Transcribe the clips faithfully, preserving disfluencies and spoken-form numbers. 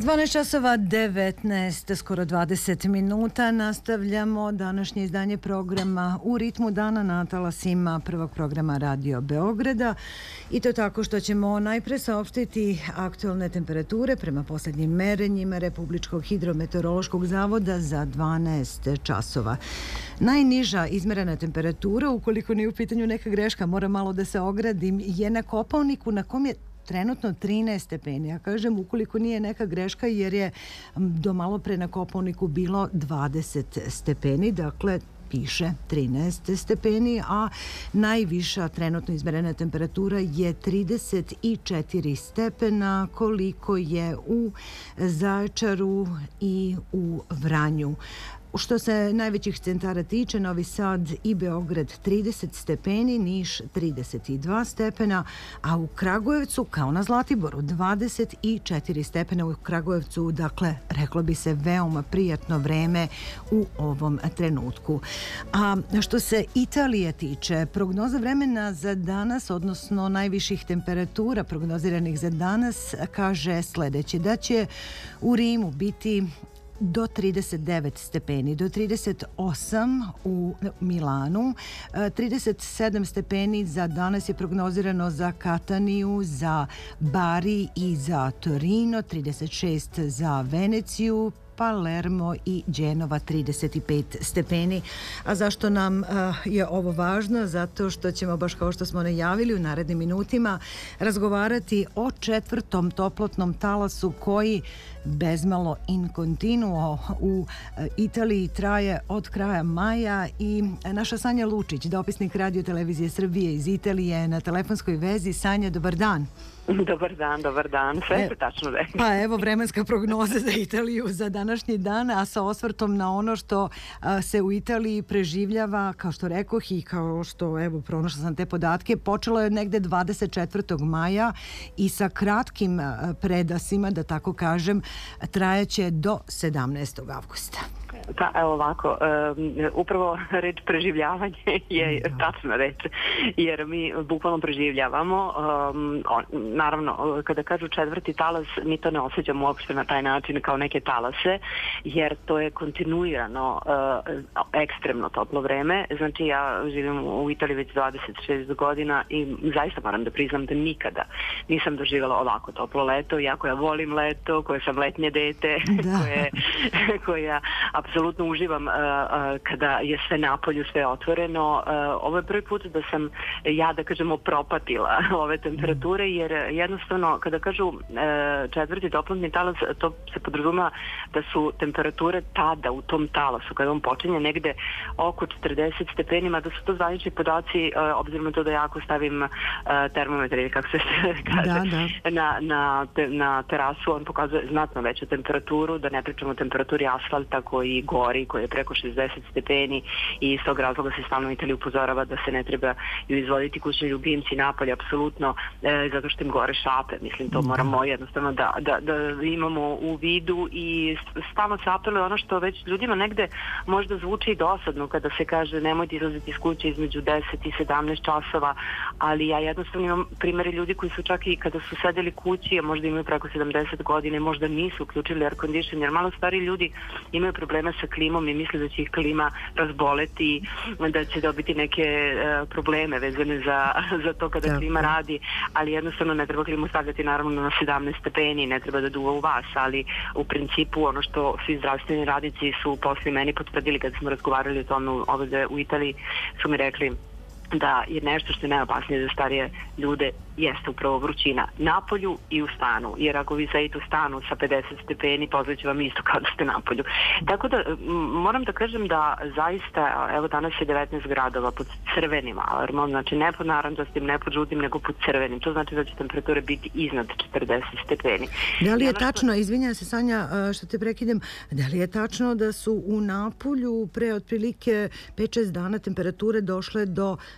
dvanaest časova devetnaest, skoro dvadeset minuta. Nastavljamo današnje izdanje programa U ritmu dana na talasima prvog programa Radio Beograda. I to tako što ćemo najpre saopštiti aktualne temperature prema posljednjim merenjima Republičkog hidrometeorološkog zavoda za dvanaest časova. Najniža izmerena temperatura, ukoliko nije u pitanju neka greška, mora malo da se ogradim, je na Kopaoniku na kom je trenutno trinaest stepeni. Ja kažem ukoliko nije neka greška jer je do malo pre na Kopaoniku bilo dvadeset stepeni, dakle piše trinaest stepeni, a najviša trenutno izmerena temperatura je trideset četiri stepena, koliko je u Zaječaru i u Vranju. Što se najvećih centara tiče, Novi Sad i Beograd trideset stepeni, Niš trideset dva stepena, a u Kragujevcu, kao na Zlatiboru, dvadeset četiri stepena u Kragujevcu, dakle, reklo bi se veoma prijatno vreme u ovom trenutku. A što se Italije tiče, prognoza vremena za danas, odnosno najviših temperatura prognoziranih za danas, kaže sljedeće, da će u Rimu biti do trideset devet stepeni, do trideset osam u Milanu, trideset sedam stepeni za danas je prognozirano za Kataniju, za Bari i za Torino, trideset šest za Veneciju, Palermo i Đenova trideset pet stepeni. A zašto nam uh, je ovo važno? Zato što ćemo, baš kao što smo najavili, u narednim minutima razgovarati o četvrtom toplotnom talasu koji bezmalo in continuo u Italiji traje od kraja maja i naša Sanja Lučić, dopisnik Radio Televizije Srbije iz Italije, na telefonskoj vezi. Sanja, dobar dan. Dobar dan, dobar dan. Sve e, ste tačno rekli. Pa evo vremenska prognoza za Italiju za današnji dan, a sa osvrtom na ono što a, se u Italiji preživljava, kao što rekoh i kao što, evo, pronašla sam te podatke, počelo je negde dvadeset četvrtog maja i sa kratkim a, predasima, da tako kažem, trajaće do sedamnaestog avgusta. Pa evo ovako, um, upravo reč preživljavanje je da. tačna reč, jer mi bukvalno preživljavamo. Um, on, naravno, kada kažu četvrti talas, mi to ne osjećamo uopšte na taj način kao neke talase, jer to je kontinuirano uh, ekstremno toplo vreme. Znači, ja živim u Italiji već dvadeset šest godina i zaista moram da priznam da nikada nisam doživjela ovako toplo leto, iako ja volim leto, koje sam letnje dete, koje, koja apsolutno uživam uh, uh, kada je sve napolju, sve otvoreno. Uh, ovo je prvi put da sam ja, da kažemo, propatila ove temperature, jer jednostavno, kada kažu uh, četvrti toplotni talas, to se podrazumeva da su temperature tada u tom talasu, kada on počinje negde oko četrdeset stepenima, da su to zvanični podaci, uh, obzirom na to da jako stavim uh, termometar, ili kako se kaže, da, da. Na, na, te, na terasu, on pokazuje znatno veću temperaturu, da ne pričamo o temperaturi asfalta koji gori, koji je preko šezdeset stepeni, i iz tog razloga se stalno Italija upozorava da se ne treba izvoditi kućni ljubimci napolje, apsolutno, e, zato što im gore šape. Mislim, to moramo jednostavno da, da, da imamo u vidu, i stalno se apeluje ono što već ljudima negde možda zvuči i dosadno kada se kaže nemojte izlaziti iz kuće između deset i sedamnaest časova, ali ja jednostavno imam primere ljudi koji su čak i kada su sedeli kući, a možda imaju preko sedamdeset godine, možda nisu uključili air condition, jer malo stari ljudi imaju problema sa klimom i misle da će ih klima razboleti, da će dobiti neke uh, probleme vezane za, za to kada klima radi, ali jednostavno ne treba klimu stavljati naravno na sedamnaest stepeni, ne treba da duva u vas, ali u principu ono što svi zdravstveni radnici su posle meni potvrdili kada smo razgovarali o tome ovdje u Italiji, su mi rekli da je nešto što je najopasnije za starije ljude jeste upravo vrućina napolju i u stanu, jer ako vi sedite u stanu sa pedeset stepeni, pozvaće vam isto kao da ste napolju. Tako da moram da kažem da zaista, evo danas je devetnaest gradova pod crvenim alarmom, znači ne pod narančastim, ne pod žutim, nego pod crvenim. To znači da će temperature biti iznad četrdeset stepeni. Da li je tačno, izvinjam se Sanja što te prekidem, da li je tačno da su u Napulju pre otprilike pet šest dana temperature došle do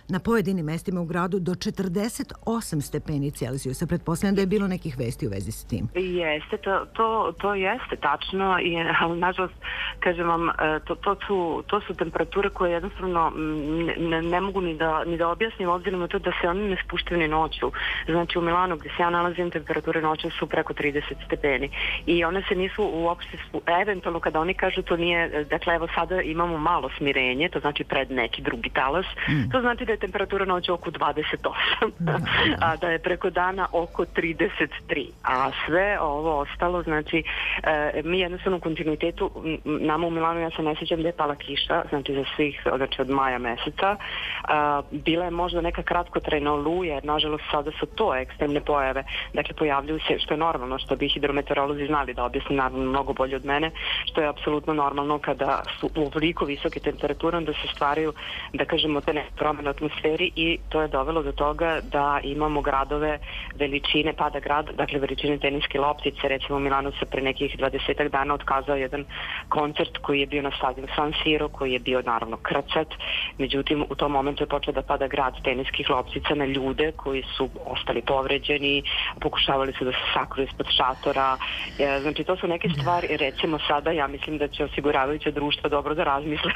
na pojedinim mestima u gradu do četrdeset osam stepeni Celzijusa. Pretpostavljam da je bilo nekih vesti u vezi s tim. Jeste, to, to, to jeste tačno, i, ali nažalost, kažem vam, to, to, su, to su temperature koje jednostavno ne, ne mogu ni da, ni da objasnim obzirom na to da se oni ne spuštaju ni noću. Znači u Milanu gdje se ja nalazim, temperature noću su preko trideset stepeni i one se nisu uopšte, eventualno kada oni kažu to nije, dakle evo sada imamo malo smirenje, to znači pred neki drugi talas, mm. to znači da je temperatura noću oko dvadeset osam, da, da. a da je preko dana oko trideset tri, a sve ovo ostalo, znači e, mi jednostavno u kontinuitetu, nama u Milanu, ja se ne sjećam da je pala kiša, znači za svih, znači od maja meseca, a, bila je možda neka kratkotrajna oluja, jer nažalost sada su to ekstremne pojave, dakle pojavljuju se, što je normalno, što bi hidrometeorolozi znali da objasni naravno mnogo bolje od mene, što je apsolutno normalno kada su ovoliko visoke temperature, da se stvaraju, da kažemo, te neke promjene u atmosferi i to je dovelo do toga da imamo gradove veličine, pada grad, dakle veličine teniske loptice. Recimo u Milanu se pre nekih dvadesetak dana otkazao jedan koncert koji je bio na stadionu San Siro, koji je bio naravno krcat, međutim u tom momentu je počeo da pada grad teniskih loptica na ljude koji su ostali povređeni, pokušavali su da se sakriju ispod šatora, e, znači to su neke stvari, recimo sada ja mislim da će osiguravajuće društva dobro da razmisle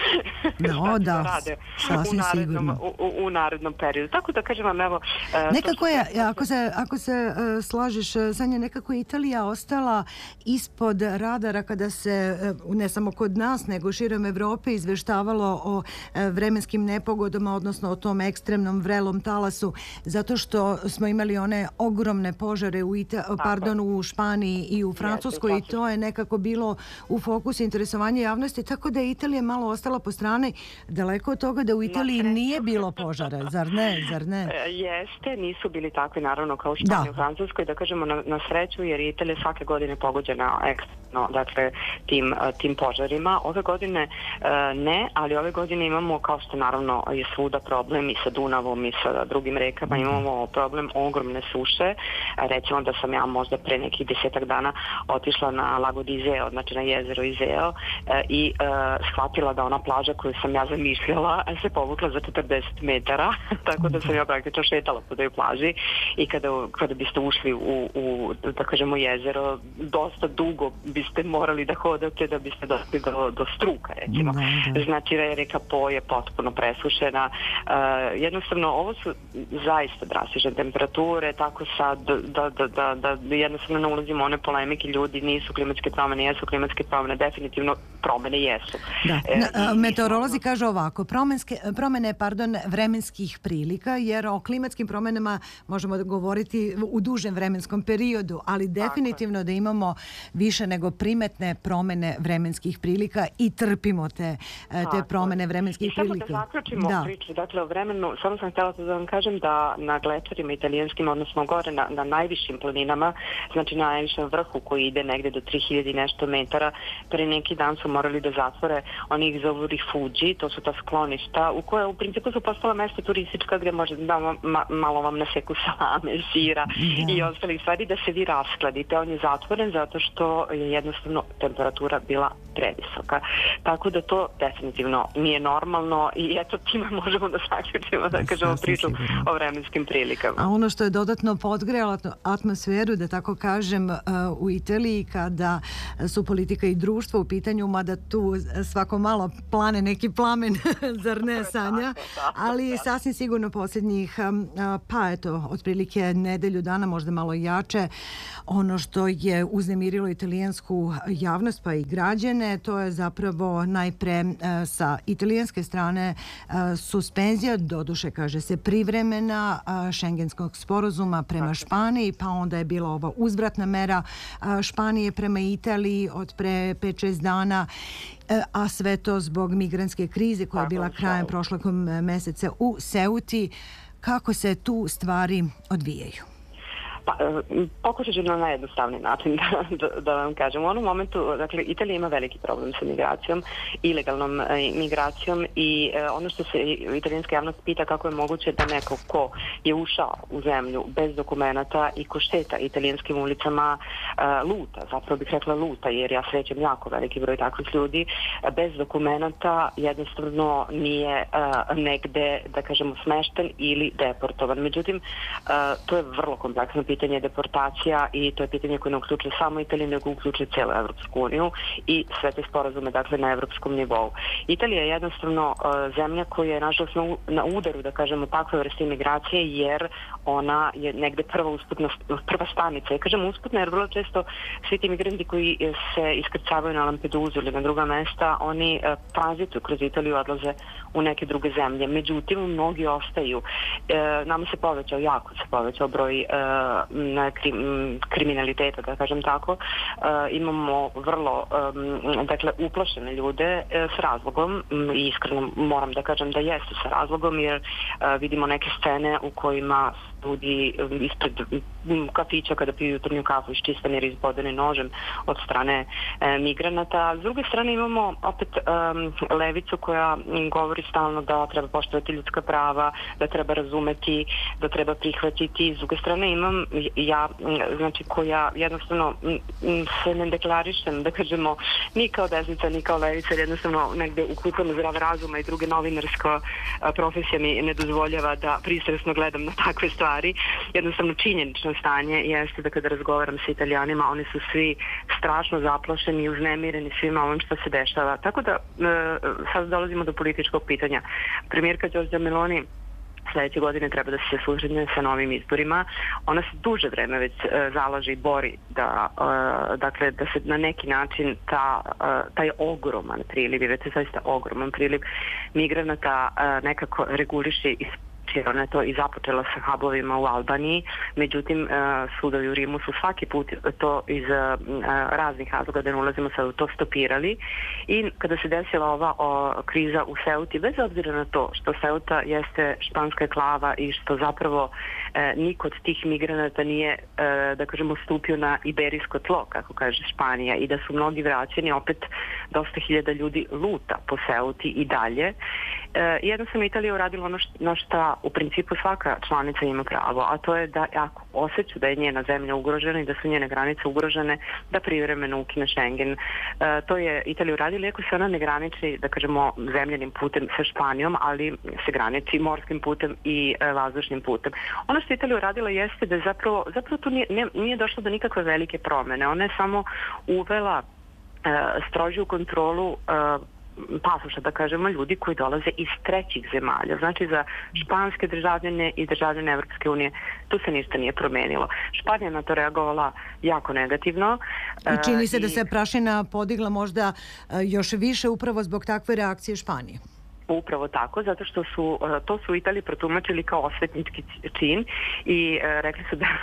no, da, rade sasvim u narednom, sigurno. u, u, u narednom periodu. Tako da kažem vam, evo... Uh, nekako je, ako se, ako se uh, slažeš, Sanja, nekako je Italija ostala ispod radara kada se, uh, ne samo kod nas, nego širom Evrope izveštavalo o uh, vremenskim nepogodama, odnosno o tom ekstremnom vrelom talasu, zato što smo imali one ogromne požare u, Ita- pardon, u Španiji i u Francuskoj i to je nekako bilo u fokusu interesovanja javnosti, tako da je Italija malo ostala po strani, daleko od toga da u Italiji nije bilo požara, zar ne? Zar ne? Jeste, nisu bili takvi naravno kao u Španiji, u Francuskoj, da kažemo na, na sreću, jer je Italija svake godine pogođena ekstremno, dakle tim, tim požarima. Ove godine ne, ali ove godine imamo, kao što naravno je svuda problem i sa Dunavom i sa drugim rekama, imamo problem ogromne suše. Recimo da sam ja možda pre nekih desetak dana otišla na Lago di Iseo, znači na jezero Iseo, i uh, shvatila da ona plaža koju sam ja zamišljala se povukla za četrdeset metara, tako da sam ja praktično šetala po toj plaži i kada, kada biste ušli u, u, da kažemo, jezero, dosta dugo biste morali da hodate da biste došli do, do struka, recimo. Da, da. Znači, reka Po je potpuno presušena. Uh, jednostavno, ovo su zaista drastične temperature, tako sad da, da, da, da jednostavno ne ulazimo one polemike, ljudi nisu klimatske promjene, jesu klimatske promjene, definitivno promjene jesu. Da. E, meteorolozi kažu ovako, promenske, promjene pardon, vremenskih prilika, jer o klimatskim promjenama možemo govoriti u dužem vremenskom periodu, ali definitivno da imamo više nego primetne promjene vremenskih prilika i trpimo te, te promjene vremenskih prilika. I samo da zaključimo da. priču, dakle o vremenu, samo sam htjela da vam kažem da na glečerima italijanskim, odnosno gore na, na najvišim planinama, znači na najvišem vrhu koji ide negde do tri hiljade i nešto metara, pre neki dan su morali da zatvore, oni ih zovu rifuđi, to su ta skloništa, u koje u principu su postala mesta turistička gdje može da vam, ma, malo vam naseku salame, sira da. i ostali stvari da se vi raskladite. On je zatvoren zato što je jednostavno temperatura bila previsoka. Tako da to definitivno nije normalno i eto time možemo da zaključimo, da kažemo priču o vremenskim prilikama. A ono što je dodatno podgrejalo atmosferu, da tako kažem, u Italiji kada su politika i društvo u pitanju, mada tu svako malo plane neki plamen, zar ne, Sanja? Ali sasvim sigurno posljednjih, pa eto, otprilike nedelju dana, možda malo jače, ono što je uznemirilo italijansku javnost pa i građane, to je zapravo najpre sa italijanske strane suspenzija, doduše kaže se privremena, šengenskog sporazuma prema Španiji, pa onda je bila ova uzvratna mera Španije prema Italiji od pre pet šest dana, a sve to zbog migrantske krize koja je bila krajem prošlog meseca u Ceuti. Kako se tu stvari odvijaju? Pa, pokušat ću na najjednostavniji način da, da, da vam kažem. U onom momentu, dakle, Italija ima veliki problem sa migracijom, ilegalnom e, migracijom i e, ono što se italijanska javnost pita kako je moguće da neko ko je ušao u zemlju bez dokumenata i ko šeta italijanskim ulicama e, luta, zapravo bih rekla luta, jer ja srećem jako veliki broj takvih ljudi, bez dokumenata jednostavno nije uh, negde, da kažemo, smešten ili deportovan. Međutim, uh, to je vrlo kompleksno pitanje deportacija i to je pitanje koje ne uključuje samo Italiju, nego uključuje cijelu Evropsku uniju i sve te sporazume, dakle, na evropskom nivou. Italija je jednostavno uh, zemlja koja je, nažalost, na, na udaru, da kažemo, takve vrste imigracije, jer ona je negde prva usputna, prva stanica. I kažem usputna, jer vrlo često svi ti migranti koji se iskrcavaju na Lampedusu ili na druga mesta, oni uh, tranzituju kroz Italiju, odlaze u neke druge zemlje. Međutim, mnogi ostaju. E, nama se povećao, jako se povećao broj e, kri, kriminaliteta, da kažem tako. E, imamo vrlo e, dakle, uplašene ljude e, s razlogom i iskreno moram da kažem da jesu sa razlogom, jer e, vidimo neke scene u kojima ljudi ispred kafića kada piju jutarnju kafu iščistani jer izbodeni nožem od strane e, migranata. S druge strane imamo opet e, levicu koja govori stalno da treba poštovati ljudska prava, da treba razumeti, da treba prihvatiti. S druge strane imam ja, znači koja jednostavno se ne deklarišem, da kažemo, ni kao desnica, ni kao levica, jer jednostavno negde uključujem zdrav razuma i druge novinarska profesija mi ne dozvoljava da pristrasno gledam na takve stvari. Jednostavno činjenično stanje jeste da kada razgovaram sa Italijanima, oni su svi strašno zaplašeni i uznemireni svima ovim što se dešava. Tako da e, sad dolazimo do političkog pitanja. Premijerka Giorgia Meloni sledeće godine treba da se susretne sa novim izborima. Ona se duže vreme već e, zalaže i bori da, e, dakle, da se na neki način ta, e, taj ogroman priliv, jer je to zaista ogroman priliv migranata e, nekako reguliše i jer ona je to i započela sa hubovima u Albaniji, međutim sudovi u Rimu su svaki put to iz raznih razloga, da ne ulazimo sad u to, stopirali i kada se desila ova o, kriza u Ceuti, bez obzira na to što Ceuta jeste španska enklava i što zapravo e, niko od tih migranata nije, e, da kažemo, stupio na iberijsko tlo, kako kaže Španija, i da su mnogi vraćeni, opet dosta hiljada ljudi luta po Ceuti i dalje. E, jednostavno Italija uradila ono na šta u principu svaka članica ima pravo, a to je da ako osjeća da je njena zemlja ugrožena i da su njene granice ugrožene, da privremeno ukine Schengen. E, to je Italija uradila, iako se ona ne graniči, da kažemo, zemljanim putem sa Španijom, ali se graniči morskim putem i e, vazdušnim putem. Ono što Italija uradila jeste da zapravo, zapravo tu nije, nije, nije došlo do nikakve velike promene. Ona je samo uvela e, strožiju kontrolu e, pasoša, da kažemo, ljudi koji dolaze iz trećih zemalja. Znači za španske državljane i državljane Evropske unije tu se ništa nije promenilo. Španija na to reagovala jako negativno. I čini se da se prašina podigla možda još više upravo zbog takve reakcije Španije. Upravo tako, zato što su to su u Italiji protumačili kao osvetnički čin i e, rekli su da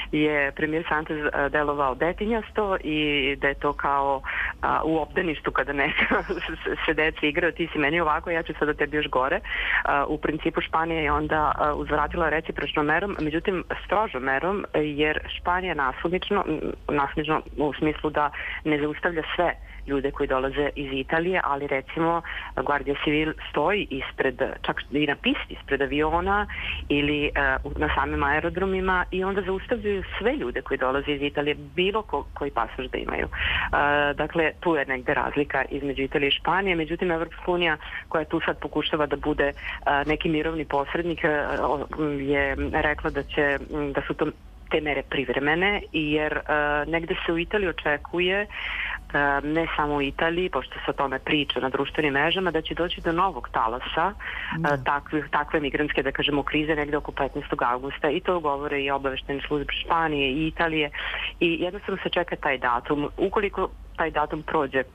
je premijer Santos delovao detinjasto i da je to kao a, u obdaništu kada neka se deca igraju, ti si meni ovako, ja ću sada tebi još gore. A, u principu Španija je onda a, uzvratila recipročnom merom, međutim strožom merom, jer Španija nasumično, nasumično u smislu da ne zaustavlja sve ljude koji dolaze iz Italije, ali recimo Guardia Civil stoji ispred, čak i na pisti ispred aviona ili uh, na samim aerodromima i onda zaustavljaju sve ljude koji dolaze iz Italije, bilo ko, koji pasoš da imaju. Uh, dakle, tu je negde razlika između Italije i Španije, međutim Evropska unija koja tu sad pokušava da bude uh, neki mirovni posrednik uh, je rekla da će, da su to te mere privremene, jer uh, negde se u Italiji očekuje, uh, ne samo u Italiji, pošto se o tome priča na društvenim mrežama, da će doći do novog talasa uh, takve, takve migrantske, da kažemo, krize negde oko petnaestog avgusta, i to govore i obaveštene službe Španije i Italije, i jednostavno se čeka taj datum. Ukoliko taj datum prođe